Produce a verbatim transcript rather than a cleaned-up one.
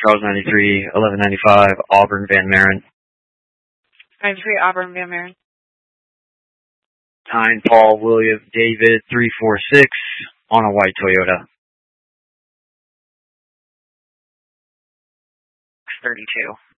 Charles ninety-three, eleven ninety-five, Auburn Van Maren. ninety-three, Auburn Van Maren. nine, Paul William David, three four six, on a white Toyota. thirty-two.